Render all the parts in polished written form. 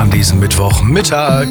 an diesem Mittwochmittag.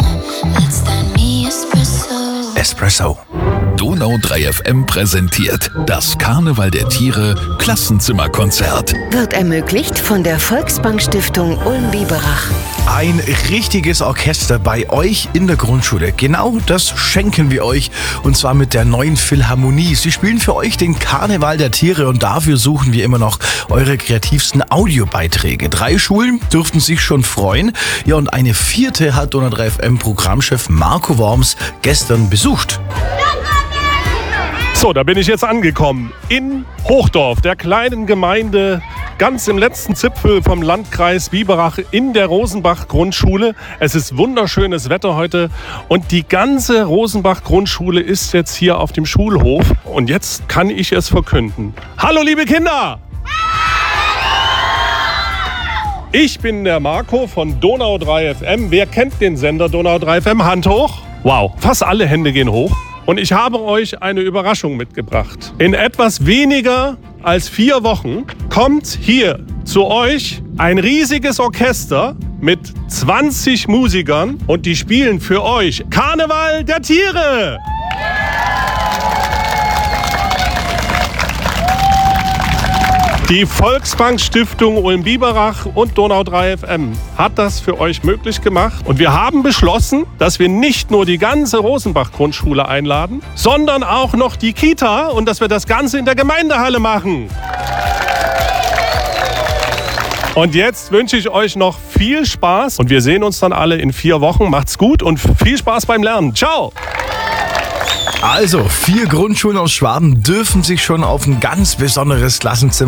Espresso. Donau 3 FM präsentiert das Karneval der Tiere Klassenzimmerkonzert. Wird ermöglicht von der Volksbank Stiftung Ulm-Biberach. Ein richtiges Orchester bei euch in der Grundschule. Genau das schenken wir euch. Und zwar mit der neuen Philharmonie. Sie spielen für euch den Karneval der Tiere und dafür suchen wir immer noch eure kreativsten Audiobeiträge. 3 Schulen dürften sich schon freuen. Ja, und eine 4. hat Donau 3 FM Programmchef Marco Worms gestern besucht. So, da bin ich jetzt angekommen in Hochdorf, der kleinen Gemeinde, ganz im letzten Zipfel vom Landkreis Biberach in der Rosenbach-Grundschule. Es ist wunderschönes Wetter heute und die ganze Rosenbach-Grundschule ist jetzt hier auf dem Schulhof und jetzt kann ich es verkünden. Hallo liebe Kinder! Ich bin der Marco von Donau 3 FM. Wer kennt den Sender Donau 3 FM? Hand hoch. Wow, fast alle Hände gehen hoch. Und ich habe euch eine Überraschung mitgebracht. In etwas weniger als 4 Wochen kommt hier zu euch ein riesiges Orchester mit 20 Musikern und die spielen für euch Karneval der Tiere. Die Volksbank Stiftung Ulm-Biberach und Donau 3 FM hat das für euch möglich gemacht. Und wir haben beschlossen, dass wir nicht nur die ganze Rosenbach-Grundschule einladen, sondern auch noch die Kita und dass wir das Ganze in der Gemeindehalle machen. Und jetzt wünsche ich euch noch viel Spaß und wir sehen uns dann alle in 4 Wochen. Macht's gut und viel Spaß beim Lernen. Ciao! Also, 4 Grundschulen aus Schwaben dürfen sich schon auf ein ganz besonderes Klassenzimmer